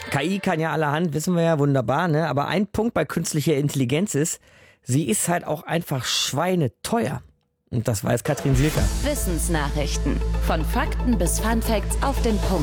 KI kann ja allerhand, wissen wir ja, wunderbar, ne? Aber ein Punkt bei künstlicher Intelligenz ist, sie ist halt auch einfach schweineteuer. Und das weiß Katrin Silker. Wissensnachrichten. Von Fakten bis Funfacts auf den Punkt.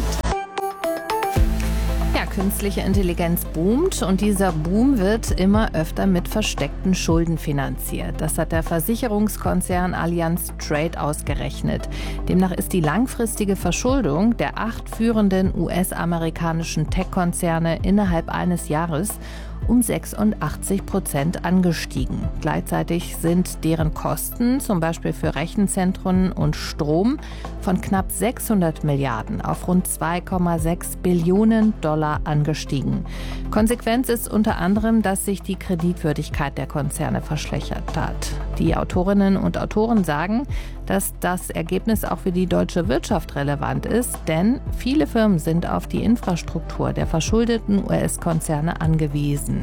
Ja, künstliche Intelligenz boomt und dieser Boom wird immer öfter mit versteckten Schulden finanziert. Das hat der Versicherungskonzern Allianz Trade ausgerechnet. Demnach ist die langfristige Verschuldung der 8 führenden US-amerikanischen Tech-Konzerne innerhalb eines Jahres um 86% angestiegen. Gleichzeitig sind deren Kosten, zum Beispiel für Rechenzentren und Strom, von knapp 600 Milliarden auf rund 2,6 Billionen Dollar angestiegen. Konsequenz ist unter anderem, dass sich die Kreditwürdigkeit der Konzerne verschlechtert hat. Die Autorinnen und Autoren sagen, dass das Ergebnis auch für die deutsche Wirtschaft relevant ist, denn viele Firmen sind auf die Infrastruktur der verschuldeten US-Konzerne angewiesen.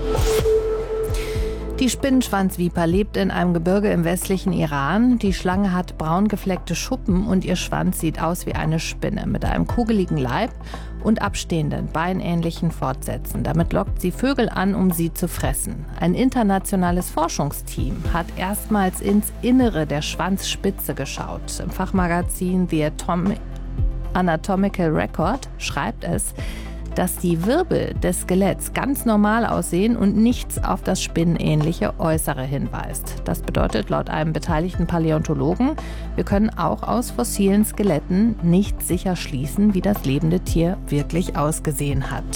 Die Spinnenschwanzviper lebt in einem Gebirge im westlichen Iran. Die Schlange hat braun gefleckte Schuppen und ihr Schwanz sieht aus wie eine Spinne mit einem kugeligen Leib und abstehenden, beinähnlichen Fortsätzen. Damit lockt sie Vögel an, um sie zu fressen. Ein internationales Forschungsteam hat erstmals ins Innere der Schwanzspitze geschaut. Im Fachmagazin The Anatomical Record schreibt es, dass die Wirbel des Skeletts ganz normal aussehen und nichts auf das spinnenähnliche Äußere hinweist. Das bedeutet laut einem beteiligten Paläontologen, wir können auch aus fossilen Skeletten nicht sicher schließen, wie das lebende Tier wirklich ausgesehen hat.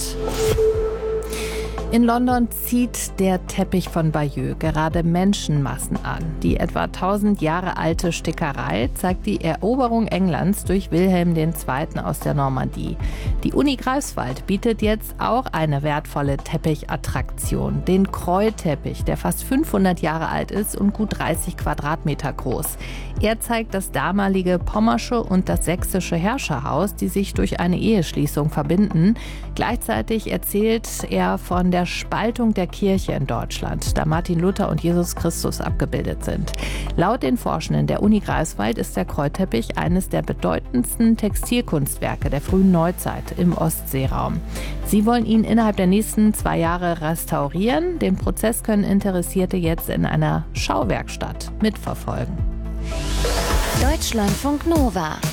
In London zieht der Teppich von Bayeux gerade Menschenmassen an. Die etwa 1000 Jahre alte Stickerei zeigt die Eroberung Englands durch Wilhelm II. Aus der Normandie. Die Uni Greifswald bietet jetzt auch eine wertvolle Teppichattraktion, den Kreu-Teppich, der fast 500 Jahre alt ist und gut 30 Quadratmeter groß. Er zeigt das damalige pommersche und das sächsische Herrscherhaus, die sich durch eine Eheschließung verbinden. Gleichzeitig erzählt er von der Spaltung der Kirche in Deutschland, da Martin Luther und Jesus Christus abgebildet sind. Laut den Forschenden der Uni Greifswald ist der Kreu-Teppich eines der bedeutendsten Textilkunstwerke der frühen Neuzeit im Ostseeraum. Sie wollen ihn innerhalb der nächsten 2 Jahre restaurieren. Den Prozess können Interessierte jetzt in einer Schauwerkstatt mitverfolgen. Deutschlandfunk Nova